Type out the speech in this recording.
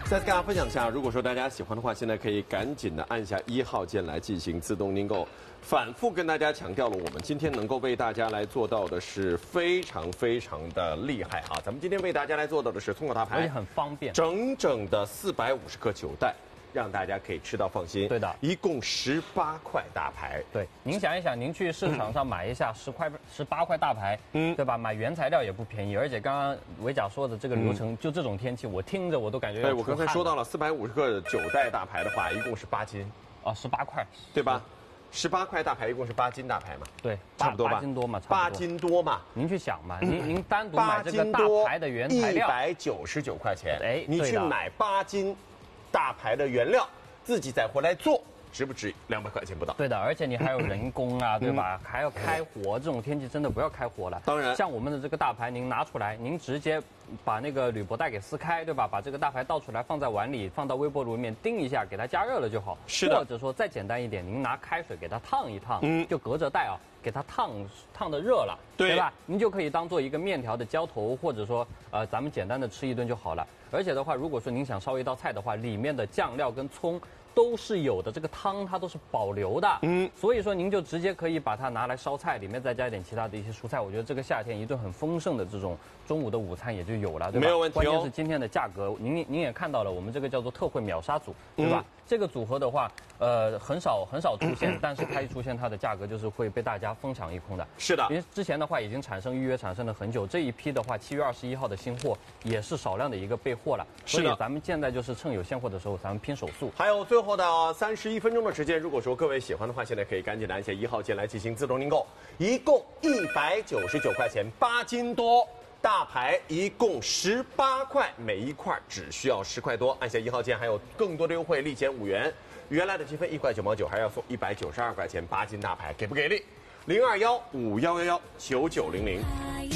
再次跟大家分享一下，如果说大家喜欢的话，现在可以赶紧的按下1号键来进行自动订购。反复跟大家强调了，我们今天能够为大家来做到的是非常的厉害哈。咱们今天为大家来做到的是葱烤大排， 而且很方便， 整整的450克9袋。 让大家可以吃到放心。 对的， 一共18块大排。 对，您想一想，您去市场上买一下18块大排，对吧？买原材料也不便宜，而且刚刚维甲说的这个流程，就这种天气，我听着我都感觉要出汗了。 我刚才说到了450克9袋大排的话，一共是8斤。 啊，18块， 对吧？18块大排一共是8斤大排嘛？ 对， 差不多吧？ 8斤多嘛 ，8斤多嘛。 您去想嘛，您单独买这个大排的原材料 ，199块钱。 哎， 你去买8斤大排的原料。 自己再回来做，值不值200块钱不到？ 对的，而且你还有人工啊，对吧？还要开火，这种天气真的不要开火了。 当然， 像我们的这个大排，您拿出来，您直接把那个铝箔袋给撕开，对吧？把这个大排倒出来，放在碗里，放到微波炉里面叮一下，给它加热了就好。 是的。 或者说再简单一点，您拿开水给它烫一烫，就隔着袋啊，给它烫的热了，对吧？您就可以当做一个面条的浇头，或者说咱们简单的吃一顿就好了。而且的话，如果说您想烧一道菜的话，里面的酱料跟葱。 都是有的，这个汤它都是保留的，所以说您就直接可以把它拿来烧菜，里面再加一点其他的一些蔬菜，我觉得这个夏天一顿很丰盛的这种中午的午餐也就有了，对吧？ 没有问题哦。 关键是今天的价格，您也看到了，我们这个叫做特惠秒杀组，对吧？这个组合的话，很少出现，但是它一出现，它的价格就是会被大家疯抢一空的。 是的， 因为之前的话已经产生预约，产生了很久，这一批的话，7月21号的新货也是少量的一个备货了，所以咱们现在就是趁有现货的时候，咱们拼手速。 还有最后的31分钟的时间，如果说各位喜欢的话，现在可以赶紧的按下1号键来进行自动订购，一共199块钱，8斤多。 大排一共18块，每一块只需要10块多。按下1号键，还有更多的优惠，立减5元。原来的积分1块9毛9，还要送192块钱8斤大排，给不给力？02151119900。